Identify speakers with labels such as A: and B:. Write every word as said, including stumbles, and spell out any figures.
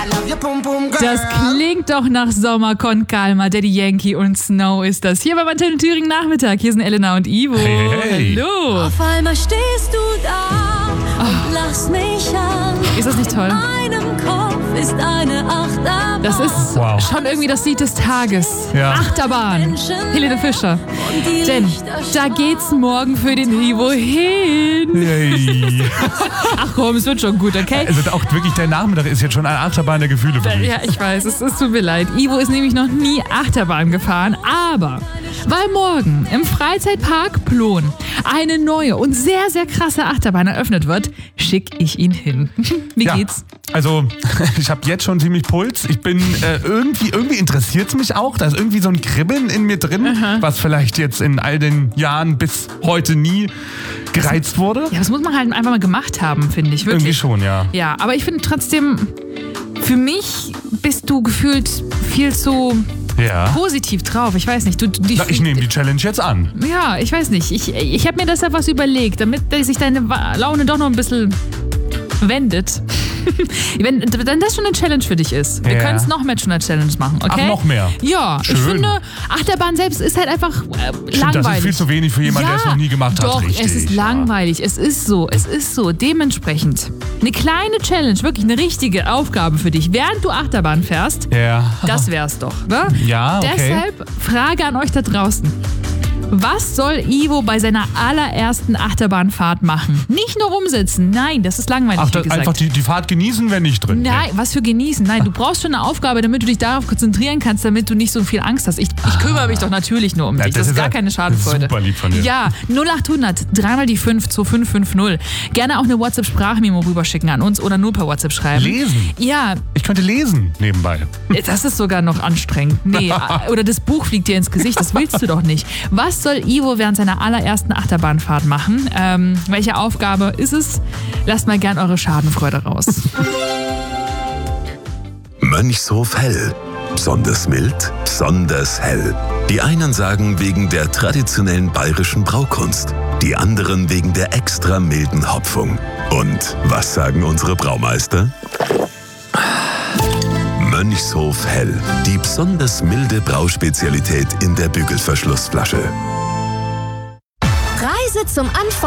A: Das klingt doch nach Sommer con Calma. Daddy Yankee und Snow ist das. Hier bei Antenne Thüringen Nachmittag. Hier sind Elena und Ivo.
B: Hey, hey.
A: Hallo.
C: Auf einmal stehst du da und lachst mich an.
A: Ist das nicht toll?
C: In meinem Kopf ist eine Achterbahn.
A: Das ist
B: Wow.
A: schon irgendwie das Lied des Tages.
B: Ja.
A: Achterbahn. Helene Fischer. Denn da geht's morgen für den Ivo hin.
B: Hey.
A: Ach komm, es wird schon gut, okay?
B: Also auch wirklich der Nachmittag ist jetzt schon eine Achterbahn der Gefühle für mich.
A: Ja, ich weiß, es, es tut mir leid. Ivo ist nämlich noch nie Achterbahn gefahren, aber weil morgen im Freizeitpark Plon eine neue und sehr, sehr krasse Achterbahn eröffnet wird, schicke ich ihn hin. Wie
B: Ja.
A: geht's?
B: Also, ich habe jetzt schon ziemlich Puls. Ich bin äh, irgendwie, irgendwie interessiert es mich auch. Da ist irgendwie so ein Kribbeln in mir drin,
A: Aha.
B: was vielleicht jetzt in all den Jahren bis heute nie gereizt wurde.
A: Ja, das muss man halt einfach mal gemacht haben, finde ich. Wirklich.
B: Irgendwie schon, ja.
A: Ja, aber ich finde trotzdem, für mich bist du gefühlt viel zu
B: Ja.
A: positiv drauf. Ich weiß nicht. Du, die,
B: Na, ich nehme die Challenge jetzt an.
A: Ja, ich weiß nicht. Ich, ich habe mir deshalb was überlegt, damit sich deine Wa- Laune doch noch ein bisschen wendet. Wenn dann das schon eine Challenge für dich ist. Wir
B: Ja.
A: können es noch mehr schon eine Challenge machen, okay?
B: Ach, noch mehr?
A: Ja,
B: Schön.
A: ich finde, Achterbahn selbst ist halt einfach äh,
B: Stimmt,
A: langweilig.
B: das ist viel zu wenig für jemanden, der es noch nie gemacht hat.
A: Doch,
B: Richtig,
A: es ist
B: ja.
A: langweilig. Es ist so, es ist so. Dementsprechend eine kleine Challenge, wirklich eine richtige Aufgabe für dich, während du Achterbahn fährst.
B: Ja.
A: Das wär's doch, ne?
B: Ja, okay.
A: Deshalb Frage an euch da draußen. Was soll Ivo bei seiner allerersten Achterbahnfahrt machen? Nicht nur rumsitzen, nein, das ist langweilig,
B: Ach,
A: wie
B: das,
A: gesagt.
B: einfach die, die Fahrt genießen, wenn nicht drin.
A: Nein, was für genießen? Nein, du brauchst schon eine Aufgabe, damit du dich darauf konzentrieren kannst, damit du nicht so viel Angst hast. Ich, ich kümmere mich doch natürlich nur um
B: Ja,
A: dich. Das,
B: das
A: ist
B: ist
A: gar
B: ja
A: keine Schadenfreude.
B: super lieb von dir.
A: Ja, null acht hundert, dreimal die fünf, zwei fünf fünf null. Gerne auch eine WhatsApp-Sprachmemo rüberschicken an uns oder nur per WhatsApp schreiben.
B: Lesen.
A: Ja,
B: Ich könnte lesen nebenbei.
A: das ist sogar noch anstrengend. Nee, oder das Buch fliegt dir ins Gesicht, das willst du doch nicht. Was soll Ivo während seiner allerersten Achterbahnfahrt machen? Ähm, welche Aufgabe ist es? Lasst mal gern eure Schadenfreude raus.
D: Mönchshof hell. Besonders mild, besonders hell. Die einen sagen wegen der traditionellen bayerischen Braukunst, die anderen wegen der extra milden Hopfung. Und was sagen unsere Braumeister? Mönchshof hell. Die besonders milde Brauspezialität in der Bügelverschlussflasche.
C: Reise zum Anfang.